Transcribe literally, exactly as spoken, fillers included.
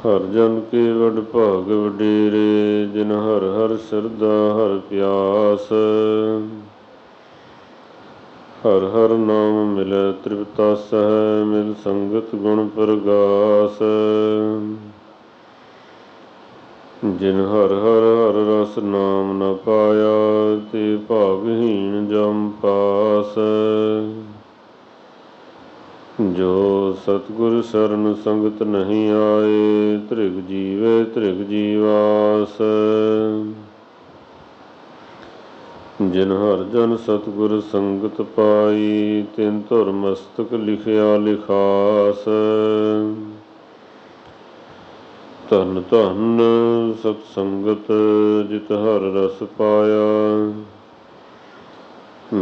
ਹਰਿ ਜਨ ਕੇ ਵਡ ਭਾਗ ਵਡੇਰੇ, ਜਿਨ ਹਰਿ ਹਰਿ ਸ਼ਰਧਾ ਹਰਿ ਪਿਆਸ। ਹਰਿ ਹਰਿ ਨਾਮ ਮਿਲੈ ਤ੍ਰਿਪਤਾਸਹਿ, ਮਿਲ ਸੰਗਤ ਗੁਣ ਪ੍ਰਗਾਸ। ਜਿਨ ਹਰਿ ਹਰਿ ਹਰਿ ਰਸ ਨਾਮ ਨ ਪਾਇਆ, ਤੇ ਭਾਗਹੀਣ ਜਮ ਪਾਸ। ਜੋ ਸਤਿਗੁਰ ਸਰਣ ਸੰਗਤ ਨਹੀਂ ਆਏ, ਧ੍ਰਿਗ ਜੀਵੈ ਧ੍ਰਿਗ ਜੀਵਾਸ। ਜਿਨ ਹਰਿ ਜਨ ਸਤਿਗੁਰ ਸੰਗਤ ਪਾਈ, ਤਿਨ ਧੁਰ ਮਸਤਕ ਲਿਖਿਆ ਲਿਖਾਸ। ਧੰਨ ਧੰਨ ਸਤਿ ਸੰਗਤ, ਜਿਤ ਹਰਿ ਰਸ ਪਾਇਆ।